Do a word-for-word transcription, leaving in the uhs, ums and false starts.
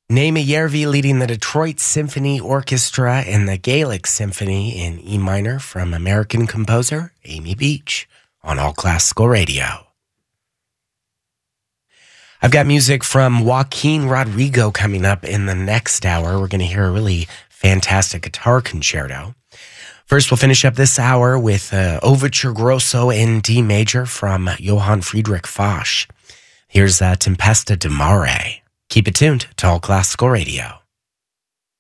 Naima Järvi leading the Detroit Symphony Orchestra and the Gaelic Symphony in E minor from American composer Amy Beach on All Classical Radio. I've got music from Joaquin Rodrigo coming up in the next hour. We're going to hear a really fantastic guitar concerto. First, we'll finish up this hour with uh, Overture Grosso in D major from Johann Friedrich Foch. Here's uh, Tempesta di Mare. Keep it tuned to All Classical Radio.